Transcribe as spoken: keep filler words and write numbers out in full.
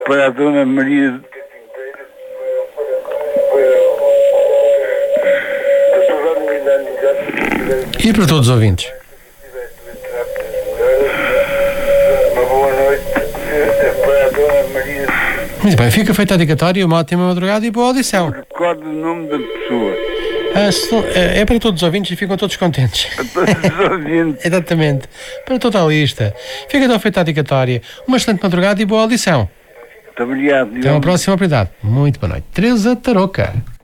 Para a Dona Maria. E para todos os ouvintes. Uma boa noite para a Dona Maria. Muito bem, fica feita a dedicatória, uma ótima madrugada e boa audição. Recordo o nome da pessoa. Ah, se não- é é para todos os ouvintes e ficam todos contentes. Para todos os ouvintes. Exatamente. Para toda a lista. Fica então feita a dedicatória. Uma excelente madrugada e boa audição. Muito obrigado. Até uma próxima oportunidade. Muito boa noite. Teresa Tarouca.